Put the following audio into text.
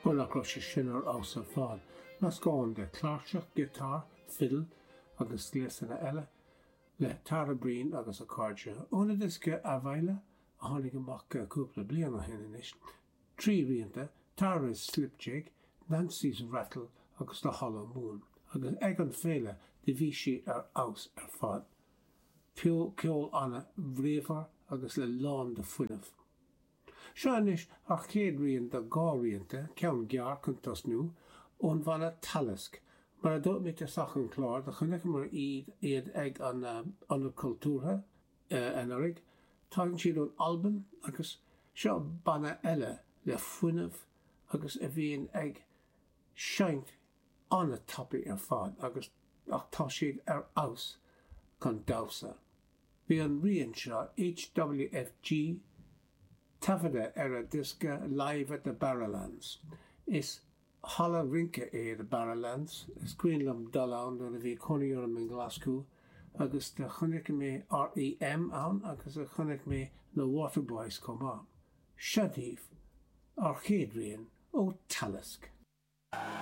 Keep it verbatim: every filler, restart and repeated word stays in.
Bula croche sinner aus a fad. Nas gone de clarkshach, guitar, fiddle, agus glissana ella, le tarabrin agus accordia. Ona diske availa, a honig amach a couple bliana heninish. Tree rienta, Tara's slipjig, Nancy's rattle, agus the hollow moon. Agus egan fele, de vishi ar aus ar fad. Pio kiol anna vrevar, agus le lawn de funnaf. Shanish ar chéad de gá rienta, ceann gear kuntas nu, on van a talisk. Maar a dot mit a sachan klár, de chunnech mar iad iad ag an uh, an a cultúra uh, en arig, tágann siad on album, agus seo banna ella le funnaf, agus a bhíon ag seint an a tapi ar fad, agus ach tá siad ar aus chun dawsa. Bhí an rian seo H W F G tafada ar a disca live at the Barrowlands. Is Hala rinke é the Barrowlands, is Greenlam Dullhound ar a bhí coniúram in Glasgow, agus de chunnic mé R E M an, agus a chunnic mé na Waterboys come on. Shadíh ar chéad rian ó Talisk.